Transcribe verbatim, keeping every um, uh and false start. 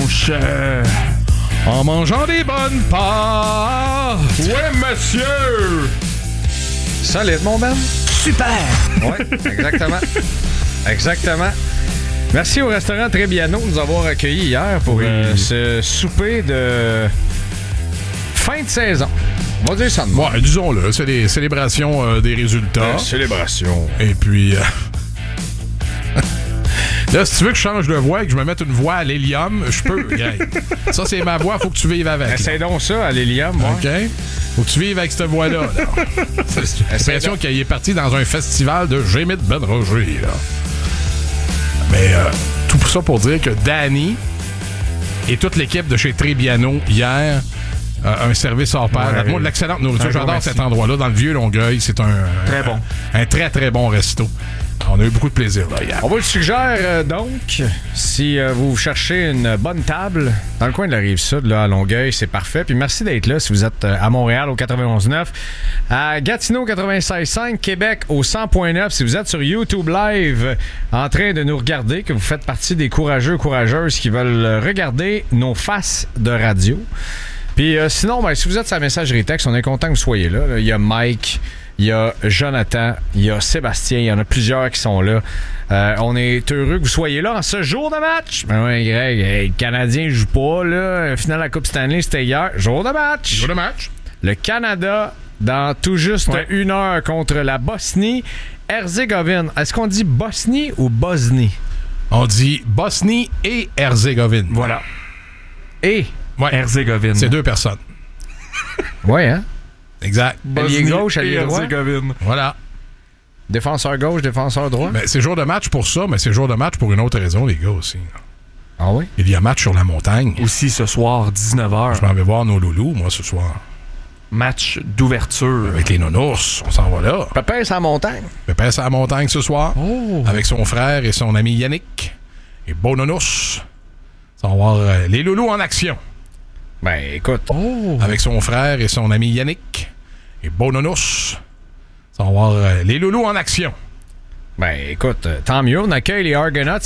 dimanche. Euh, en mangeant des bonnes pâtes. Ouais, monsieur! Solide, mon Ben. Super! Oui, exactement. Exactement. Merci au restaurant Trebbiano de nous avoir accueillis hier pour Oui. euh, ce souper de fin de saison. On va dire ça de moi. Ouais, disons-le, c'est des célébrations euh, des résultats. Célébration. Et puis... euh, là, si tu veux que je change de voix et que je me mette une voix à l'hélium, je peux, Greg. Ça, c'est ma voix, faut que tu vives avec. Essaye donc ça à l'hélium, moi. OK? Faut que tu vives avec cette voix-là. là. C'est j'ai l'impression qu'il est parti dans un festival de Jémit Ben Roger, là. Mais euh, tout ça pour dire que Danny et toute l'équipe de chez Trebbiano, hier, euh, un service hors pair. Ouais. Moi, de l'excellente nourriture. Un gros J'adore merci. cet endroit-là, dans le Vieux-Longueuil. C'est un, Très bon. un, un très, très bon resto. On a eu beaucoup de plaisir, là, hier. On vous le suggère euh, donc, si euh, vous cherchez une bonne table dans le coin de la Rive-Sud, là, à Longueuil, c'est parfait. Puis merci d'être là si vous êtes euh, à Montréal au quatre-vingt-onze neuf, à Gatineau quatre-vingt-seize cinq, Québec au cent neuf. Si vous êtes sur YouTube Live en train de nous regarder, que vous faites partie des courageux, courageuses qui veulent regarder nos faces de radio. Puis euh, sinon, ben, si vous êtes sur la messagerie texte, on est content que vous soyez là. là. Il y a Mike... Il y a Jonathan, il y a Sébastien, il y en a plusieurs qui sont là. Euh, on est heureux que vous soyez là en ce jour de match. Ben ouais, Greg, hey, le Canadien joue pas, là. Le final de la Coupe Stanley, c'était hier. Jour de match. Jour de match. Le Canada, dans tout juste Ouais. une heure contre la Bosnie-Herzégovine. Est-ce qu'on dit Bosnie ou Bosnie? On dit Bosnie et Herzégovine. Voilà. Et? Ouais. Herzégovine. C'est deux personnes. Ouais, hein? Exact. Allié gauche, allié droit. Herzégovine. Voilà. Défenseur gauche, défenseur droit. Ben, c'est jour de match pour ça, mais c'est jour de match pour une autre raison, les gars, aussi. Ah oui? Il y a match sur la montagne. Aussi ce soir, dix-neuf heures. Je m'en vais voir nos loulous, moi, ce soir. Match d'ouverture. Avec les nounours, on s'en va là. Papa, c'est en montagne. Pépin à la montagne ce soir, Oh. avec son frère et son ami Yannick. Et beau nounours. On va voir euh, les loulous en action. Ben, écoute. Oh. Avec son frère et son ami Yannick. Et beau nounours. On va voir euh, les loulous en action. Ben, écoute, tant mieux. On accueille les Argonauts